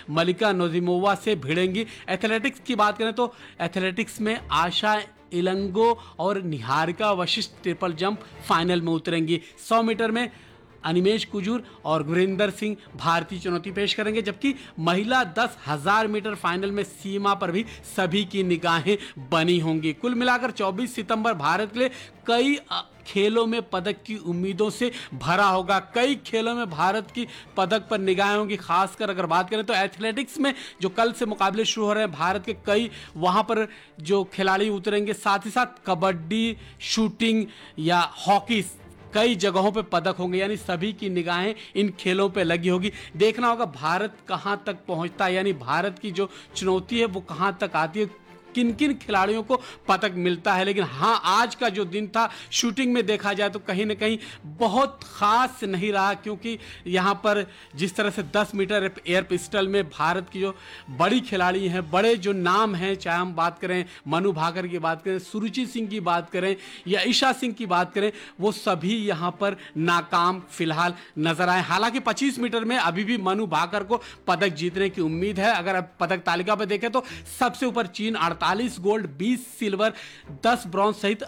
मलिका नोजिमोवा से भिड़ेंगी। एथलेटिक्स की बात करें तो एथलेटिक्स में आशा इलंगो और Niharika Vashishtha triple jump final में उतरेंगी। 100 मीटर में अनिमेश कुजूर और गुरिंदर सिंह भारतीय चुनौती पेश करेंगे, जबकि महिला 10,000 मीटर फाइनल में सीमा पर भी सभी की निगाहें बनी होंगी। कुल मिलाकर 24 सितंबर भारत के लिए कई खेलों में पदक की उम्मीदों से भरा होगा। कई खेलों में भारत की पदक पर निगाहें होंगी। खासकर अगर बात करें तो एथलेटिक्स में जो कल से मुकाबले शुरू हो रहे हैं, भारत के कई वहां पर जो खिलाड़ी उतरेंगे, साथ ही साथ कबड्डी, शूटिंग या हॉकी कई जगहों पे पदक होंगे, यानी सभी की निगाहें इन खेलों पे लगी होगी। देखना होगा भारत कहां तक पहुंचता है, यानी भारत की जो चुनौती है वो कहां तक आती है, किन किन खिलाड़ियों को पदक मिलता है। लेकिन हाँ, आज का जो दिन था शूटिंग में देखा जाए तो कहीं ना कहीं बहुत खास नहीं रहा, क्योंकि यहाँ पर जिस तरह से 10 मीटर एयर पिस्टल में भारत की जो बड़ी खिलाड़ी हैं, बड़े जो नाम हैं, चाहे हम बात करें मनु भाकर की बात करें, सुरुचि सिंह की बात करें या ईशा सिंह की बात करें, वो सभी यहाँ पर नाकाम फिलहाल नजर आए। हालांकि 25 मीटर में अभी भी मनु भाकर को पदक जीतने की उम्मीद है। अगर अब पदक तालिका पर देखें तो सबसे ऊपर चीन 48 गोल्ड, 20 सिल्वर, 10 ब्रॉन्ज सहित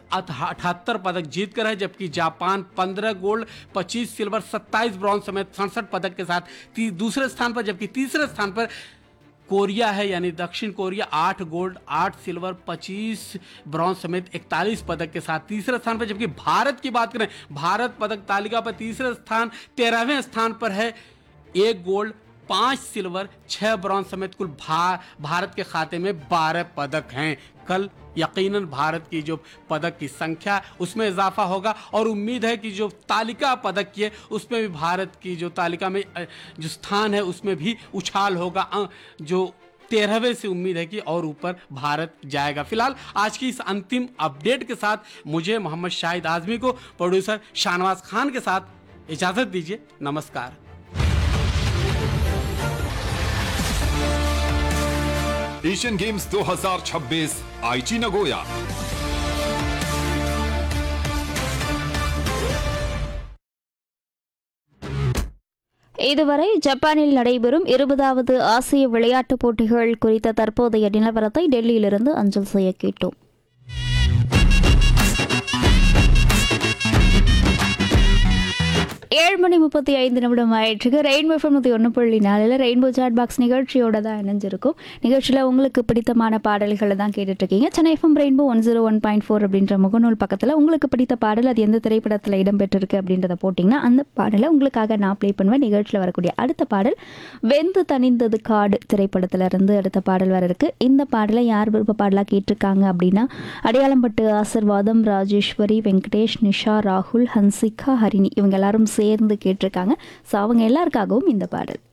78 पदक जीतकर है, जबकि जापान 15 गोल्ड, 25 सिल्वर, 27 ब्रॉन्ज समेत 67 पदक के साथ दूसरे स्थान पर, जबकि तीसरे स्थान पर कोरिया है, यानी दक्षिण कोरिया 8 गोल्ड, 8 सिल्वर, 25 ब्रॉन्ज समेत 41 पदक के साथ तीसरे स्थान पर। जबकि भारत की बात करें, भारत पदक तालिका पर तीसरे स्थान 13वें स्थान पर है, 1 गोल्ड, 5 सिल्वर, 6 ब्रॉन्ज समेत कुल भारत के खाते में 12 पदक हैं। कल यकीनन भारत की जो पदक की संख्या उसमें इजाफा होगा और उम्मीद है कि जो तालिका पदक की है उसमें भी भारत की जो तालिका में जो स्थान है उसमें भी उछाल होगा। जो 13वें से उम्मीद है कि और ऊपर भारत जाएगा। फिलहाल आज की इस अंतिम अपडेट के साथ मुझे मोहम्मद शाहिद आजमी को प्रोड्यूसर शाहनवाज खान के साथ इजाजत दीजिए। नमस्कार। एशियन गेम्स 2026 आईची नगोया। இதுவரை ஜப்பானில் நடைபெறும் 20வது ஆசிய விளையாட்டுப் போட்டிகள் குறித்த தற்போதைய நிலவரத்தை டெல்லியிலிருந்து அஞ்சல் செய்ய கேட்டோம். 7:35 ஆயிடுச்சு. Rainbow FM 101.4 rainbow chat box நிகழ்ச்சியோட தான் இணைஞ்சிருக்கும். நிகழ்ச்சியில் உங்களுக்கு பிடித்தமான பாடல்களை தான் கேட்டுட்ருக்கீங்க. சென்னை FM ரெயின்போ 101.4 அப்படின்ற முகநூல் பக்கத்தில் உங்களுக்கு பிடித்த பாடல் அது எந்த திரைப்படத்தில் இடம்பெற்றிருக்கு அப்படின்றத போட்டிங்கன்னா அந்த பாடலை உங்களுக்காக நான் ப்ளே பண்ணுவேன். நிகழ்ச்சியில் வரக்கூடிய அடுத்த பாடல் வெந்து தணிந்தது காடு திரைப்படத்திலிருந்து அடுத்த பாடல் வர இருக்கு. இந்த பாடலை யார் விருப்ப பாடலாக கேட்டிருக்காங்க அப்படின்னா அடையாளம்பட்டு ஆசிர்வாதம், ராஜேஸ்வரி, வெங்கடேஷ், நிஷா, ராகுல், ஹன்சிகா, ஹரிணி இவங்க எல்லாரும் சேர்ந்து கேட்டிருக்காங்க. ஸோ அவங்க எல்லாருக்காகவும் இந்த பாடல்.